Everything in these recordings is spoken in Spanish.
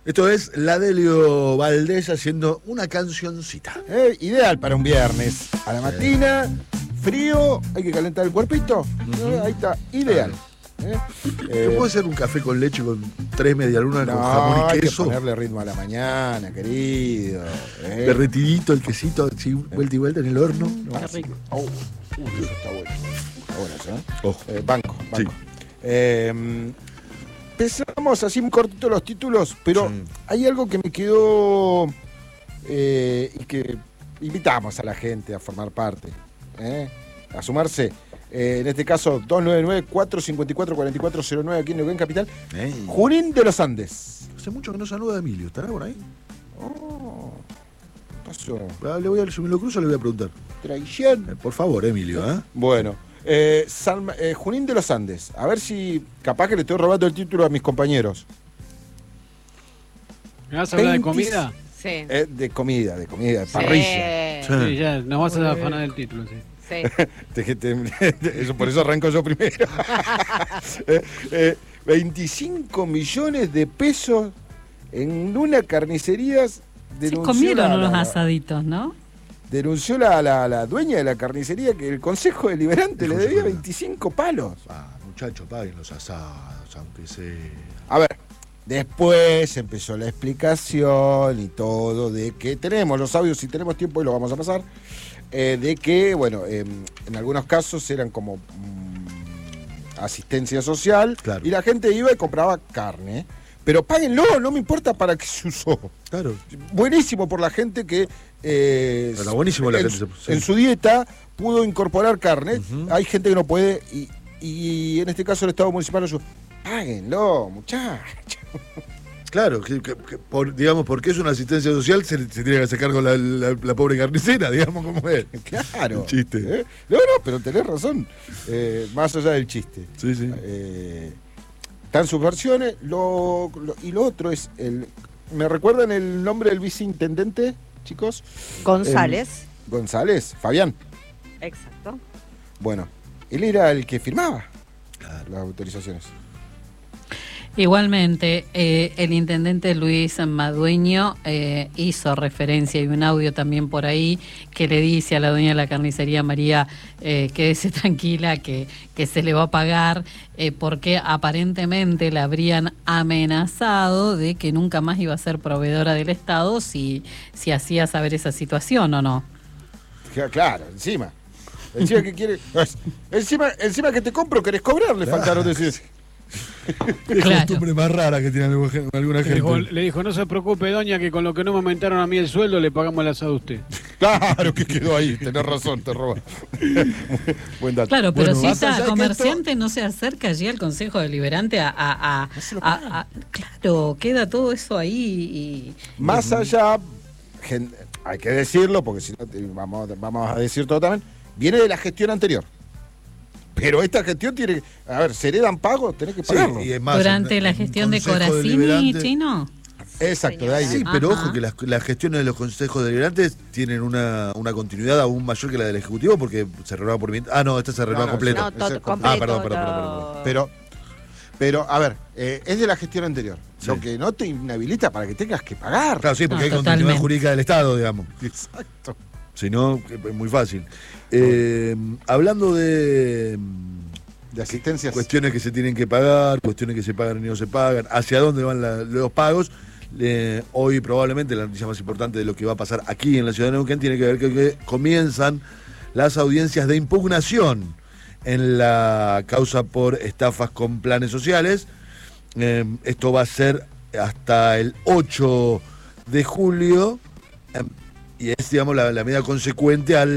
Esto es la Delio Valdés haciendo una cancioncita. Ideal para un viernes. A la mañana, frío, hay que calentar el cuerpito. Ahí está, ideal. ¿Te puedo hacer un café con leche con 3 medialunas con jamón y queso? Hay que ponerle ritmo a la mañana, querido. Derretidito el quesito, así, vuelta y vuelta en el horno. Qué rico. Eso está bueno. Está bueno eso, ¿eh? Ojo. Banco. Sí. Empezamos así muy cortito los títulos, pero hay algo que me quedó y que invitamos a la gente a formar parte, a sumarse. En este caso, 299-454-4409 aquí en Neuquén Capital. Junín de los Andes. Hace mucho que no saluda a Emilio, ¿estará por ahí? Pasó. Si me lo cruzo le voy a preguntar. Traición. Por favor, Emilio, ¿eh? Bueno. Junín de los Andes. A ver si capaz que le estoy robando el título a mis compañeros. ¿Me vas a hablar de comida? Sí. De comida, de parrilla. Sí, ya, nos vas a afanar el título, sí. Sí. Por eso arranco yo primero. 25 millones de pesos en una carnicería. Se comieron unos asaditos, ¿no? Denunció la dueña de la carnicería que el Consejo Deliberante le debía 25 palos. Muchachos, paguen los asados, aunque sea. A ver, después empezó la explicación y todo de que tenemos los audios, si tenemos tiempo y lo vamos a pasar, de que, bueno, en algunos casos eran como asistencia social, claro. Y la gente iba y compraba carne. Pero páguenlo, no me importa para qué se usó. Claro. Buenísimo por la gente que buenísimo la gente, en su dieta pudo incorporar carne. Hay gente que no puede y en este caso el Estado Municipal lo ayudó. Páguenlo, muchachos. Claro, digamos, porque es una asistencia social, se tiene que hacer cargo la pobre carnicera, digamos, como es. Claro. Un chiste. No, pero tenés razón. Más allá del chiste. Sí. Están sus versiones, y lo otro es ¿me recuerdan el nombre del viceintendente, chicos? González. González, Fabián. Exacto. Bueno, él era el que firmaba las autorizaciones. Igualmente, el intendente Luis Madueño hizo referencia, y un audio también por ahí, que le dice a la dueña de la carnicería, María, quédese tranquila que se le va a pagar, porque aparentemente la habrían amenazado de que nunca más iba a ser proveedora del Estado si hacía saber esa situación o no. Claro, encima que quiere, encima que te compro querés cobrar, le faltaron decir. Es la costumbre más rara que tiene alguna gente. Le dijo, no se preocupe, doña, que con lo que no me aumentaron a mí el sueldo, le pagamos el asado a usted. Claro que quedó ahí, tenés razón, te roba. Buen dato. Claro, pero si esta comerciante no se acerca allí al Consejo Deliberante claro, queda todo eso ahí. Más allá, hay que decirlo, porque si no vamos a decir todo también, viene de la gestión anterior. Pero esta gestión tiene... A ver, ¿se heredan pagos? Tenés que pagarlo. Sí, durante la gestión de Corazini, Chino. Exacto, de ahí. Sí, pero ojo que las gestiones de los consejos deliberantes tienen una continuidad aún mayor que la del Ejecutivo, porque se renueva por... esta se renueva completa. Perdón. Pero, a ver, es de la gestión anterior. Sí. Lo que no te inhabilita para que tengas que pagar. Claro, sí, porque hay continuidad jurídica del Estado, digamos. Exacto. Si no, es muy fácil. Hablando de asistencias, cuestiones que se tienen que pagar, cuestiones que se pagan y no se pagan, hacia dónde van los pagos, hoy probablemente la noticia más importante de lo que va a pasar aquí en la ciudad de Neuquén tiene que ver con que comienzan las audiencias de impugnación en la causa por estafas con planes sociales. Esto va a ser hasta el 8 de julio. Y es, digamos, la medida consecuente a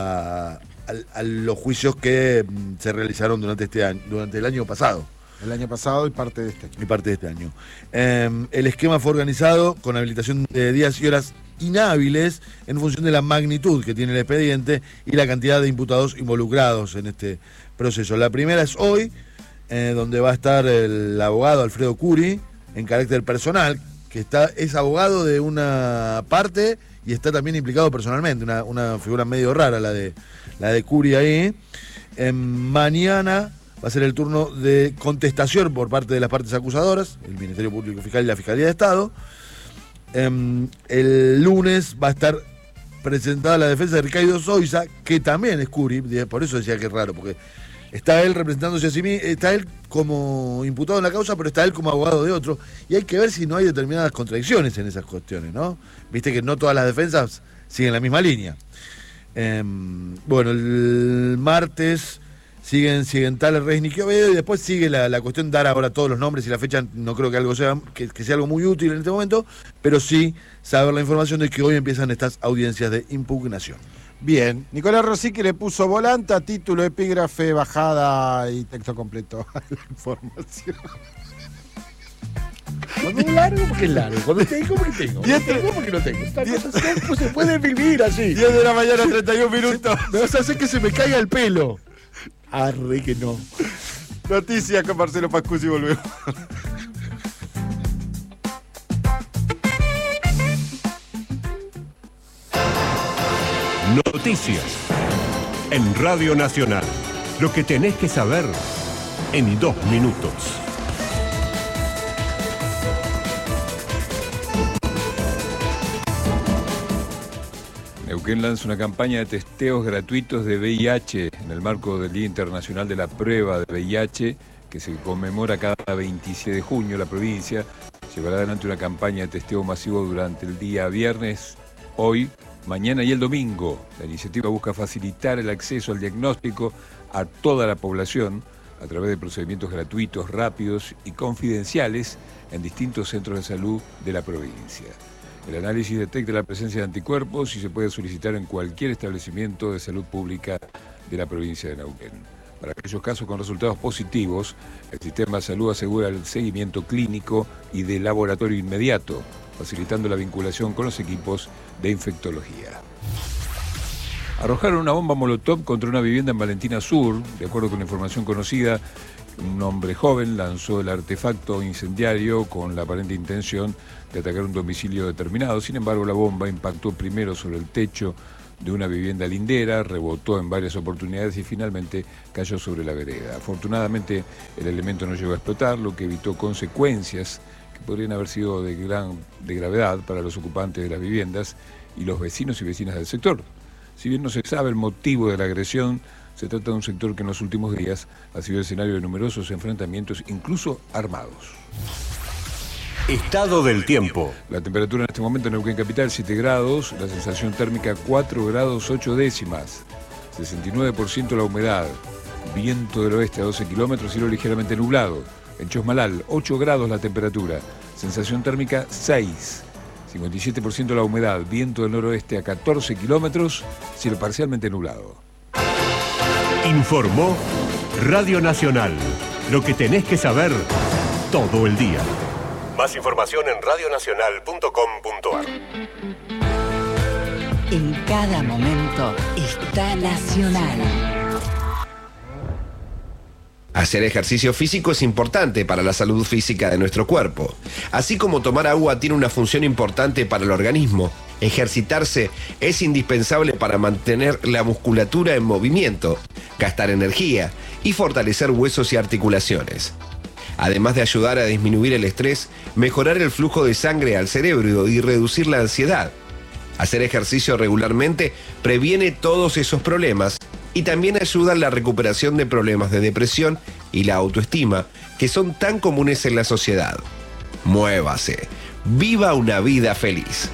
los juicios que se realizaron durante el año pasado. El año pasado y parte de este año. El esquema fue organizado con habilitación de días y horas inhábiles en función de la magnitud que tiene el expediente y la cantidad de imputados involucrados en este proceso. La primera es hoy, donde va a estar el abogado Alfredo Curi, en carácter personal, que es abogado de una parte y está también implicado personalmente, una figura medio rara la de Curi ahí. Mañana va a ser el turno de contestación por parte de las partes acusadoras, el Ministerio Público Fiscal y la Fiscalía de Estado. El lunes va a estar presentada la defensa de Ricardo Zoisa, que también es Curi, por eso decía que es raro, porque está él representándose a sí mismo, está él como imputado en la causa, pero está él como abogado de otro, y hay que ver si no hay determinadas contradicciones en esas cuestiones, ¿no? Viste que no todas las defensas siguen la misma línea. Bueno, el martes siguen Thaler, Reis, Niquiovedo, y después sigue la cuestión de dar ahora todos los nombres y la fecha. No creo que algo sea algo muy útil en este momento, pero sí saber la información de que hoy empiezan estas audiencias de impugnación. Bien, Nicolás Rosique le puso volanta, título, epígrafe, bajada y texto completo a la información. Cuando es largo, porque es largo. Cuando tengo, porque tengo. Cuando tengo, porque no tengo. Pues se puede vivir así. 10 de la mañana, 31 minutos. Me vas a hacer que se me caiga el pelo. Arre que no. Noticias con Marcelo Pascusi, volvemos. Noticias en Radio Nacional. Lo que tenés que saber en 2 minutos. Neuquén lanza una campaña de testeos gratuitos de VIH en el marco del Día Internacional de la Prueba de VIH, que se conmemora cada 27 de junio. La provincia llevará adelante una campaña de testeo masivo durante el día viernes, hoy, mañana y el domingo. La iniciativa busca facilitar el acceso al diagnóstico a toda la población a través de procedimientos gratuitos, rápidos y confidenciales en distintos centros de salud de la provincia. El análisis detecta la presencia de anticuerpos y se puede solicitar en cualquier establecimiento de salud pública de la provincia de Neuquén. Para aquellos casos con resultados positivos, el sistema de salud asegura el seguimiento clínico y de laboratorio inmediato, facilitando la vinculación con los equipos de infectología. Arrojaron una bomba molotov contra una vivienda en Valentina Sur. De acuerdo con la información conocida, un hombre joven lanzó el artefacto incendiario con la aparente intención de atacar un domicilio determinado. Sin embargo, la bomba impactó primero sobre el techo de una vivienda lindera, rebotó en varias oportunidades y finalmente cayó sobre la vereda. Afortunadamente, el elemento no llegó a explotar, lo que evitó consecuencias que podrían haber sido de gravedad para los ocupantes de las viviendas y los vecinos y vecinas del sector. Si bien no se sabe el motivo de la agresión, se trata de un sector que en los últimos días ha sido escenario de numerosos enfrentamientos, incluso armados. Estado del tiempo. La temperatura en este momento en Neuquén Capital 7 grados, la sensación térmica 4 grados 8 décimas, 69% la humedad, viento del oeste a 12 kilómetros, cielo ligeramente nublado. En Chosmalal 8 grados la temperatura, sensación térmica 6, 57% la humedad, viento del noroeste a 14 kilómetros, cielo parcialmente nublado. Informó Radio Nacional. Lo que tenés que saber todo el día. Más información en radionacional.com.ar. En cada momento está Nacional. Hacer ejercicio físico es importante para la salud física de nuestro cuerpo. Así como tomar agua tiene una función importante para el organismo, ejercitarse es indispensable para mantener la musculatura en movimiento, gastar energía y fortalecer huesos y articulaciones. Además de ayudar a disminuir el estrés, mejorar el flujo de sangre al cerebro y reducir la ansiedad. Hacer ejercicio regularmente previene todos esos problemas y también ayuda en la recuperación de problemas de depresión y la autoestima que son tan comunes en la sociedad. Muévase. Viva una vida feliz.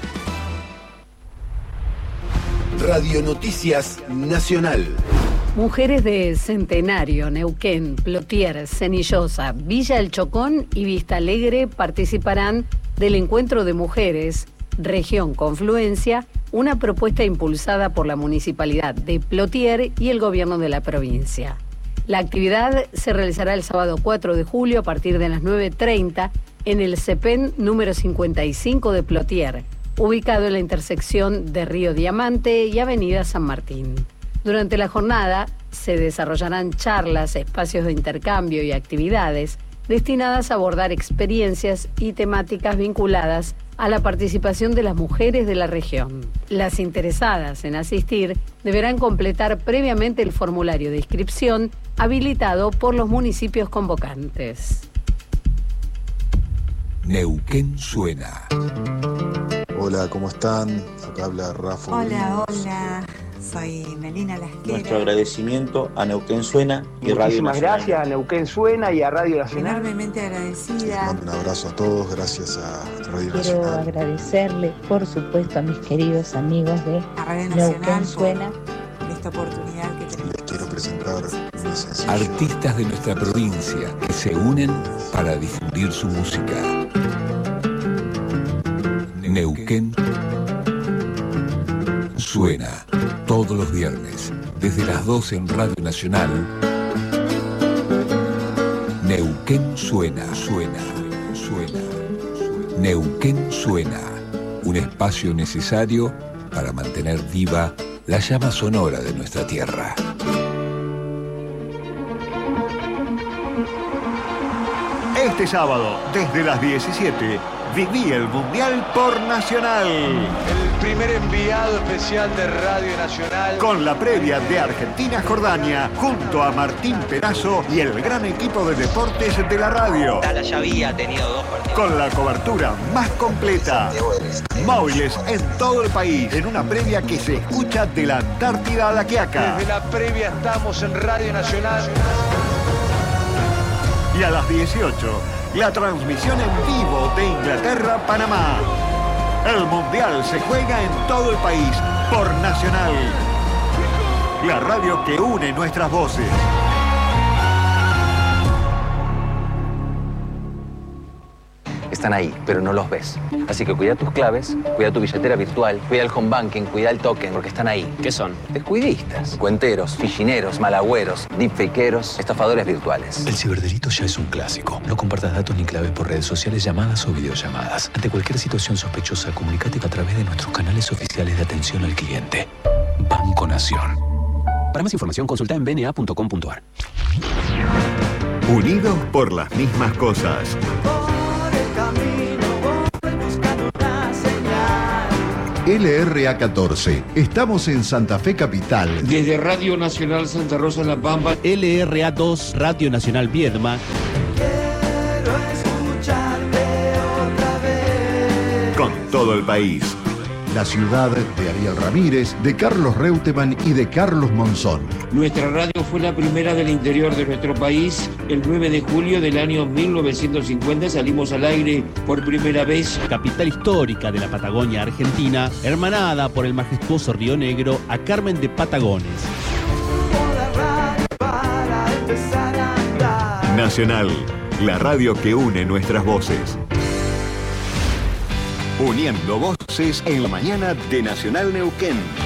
Radio Noticias Nacional. Mujeres de Centenario, Neuquén, Plotier, Cenillosa, Villa El Chocón y Vista Alegre participarán del Encuentro de Mujeres, Región Confluencia, una propuesta impulsada por la Municipalidad de Plotier y el Gobierno de la provincia. La actividad se realizará el sábado 4 de julio a partir de las 9:30 en el CEPEN número 55 de Plotier, ubicado en la intersección de Río Diamante y Avenida San Martín. Durante la jornada se desarrollarán charlas, espacios de intercambio y actividades destinadas a abordar experiencias y temáticas vinculadas a la participación de las mujeres de la región. Las interesadas en asistir deberán completar previamente el formulario de inscripción habilitado por los municipios convocantes. Neuquén suena. Hola, ¿cómo están? Acá habla Rafa. Hola, soy Melina Lasquera. Nuestro agradecimiento a Neuquén Suena y Radio Nacional. Muchísimas gracias a Neuquén Suena y a Radio Nacional. Enormemente agradecida. Les mando un abrazo a todos, gracias a Radio Quiero Nacional. agradecerle, por supuesto, a mis queridos amigos de A Radio Nacional Neuquén Suena. por esta oportunidad que tenemos. Les quiero presentar mi sencillo. Artistas de nuestra provincia que se unen para difundir su música. Neuquén suena todos los viernes desde las 12 en Radio Nacional. Neuquén suena. Neuquén suena, un espacio necesario para mantener viva la llama sonora de nuestra tierra. Este sábado, desde las 17, viví el Mundial por Nacional. El primer enviado especial de Radio Nacional. Con la previa de Argentina-Jordania, junto a Martín Perazo y el gran equipo de deportes de la radio. Tala ya había tenido 2 partidos. Con la cobertura más completa. Móviles en todo el país, en una previa que se escucha de la Antártida a la Quiaca. Desde la previa estamos en Radio Nacional. Y a las 18, la transmisión en vivo de Inglaterra-Panamá. El Mundial se juega en todo el país por Nacional. La radio que une nuestras voces. Están ahí, pero no los ves. Así que cuida tus claves, cuida tu billetera virtual, cuida el home banking, cuida el token, porque están ahí. ¿Qué son? Descuidistas, cuenteros, fichineros, malagüeros, deepfakeros, estafadores virtuales. El ciberdelito ya es un clásico. No compartas datos ni claves por redes sociales, llamadas o videollamadas. Ante cualquier situación sospechosa, comunícate a través de nuestros canales oficiales de atención al cliente. Banco Nación. Para más información, consulta en bna.com.ar. Unidos por las mismas cosas. LRA 14. Estamos en Santa Fe Capital. Desde Radio Nacional Santa Rosa La Pampa. LRA 2, Radio Nacional Viedma. Quiero escucharte otra vez. Con todo el país. La ciudad de Ariel Ramírez, de Carlos Reutemann y de Carlos Monzón. Nuestra radio fue la primera del interior de nuestro país. El 9 de julio del año 1950 salimos al aire por primera vez. Capital histórica de la Patagonia Argentina, hermanada por el majestuoso Río Negro a Carmen de Patagones. Nacional, la radio que une nuestras voces. Uniendo voces en la mañana de Nacional Neuquén.